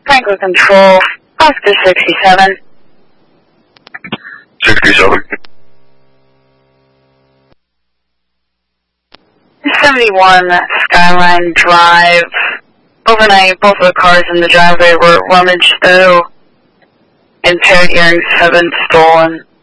Franklin Control, Oscar 67. 67. 71 Skyline Drive. Overnight, both of the cars in the driveway were rummaged through. Impaired earrings have been stolen.